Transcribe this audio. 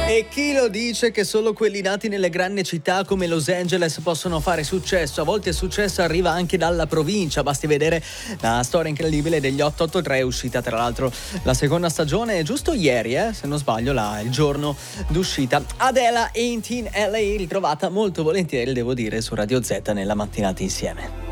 E chi lo dice che solo quelli nati nelle grandi città come Los Angeles possono fare successo? A volte il successo arriva anche dalla provincia, basti vedere la storia incredibile degli 883, è uscita tra l'altro la seconda stagione giusto ieri, se non sbaglio, il giorno d'uscita. Adele, Ain't in LA, ritrovata molto volentieri, devo dire, su Radio Z nella mattinata insieme.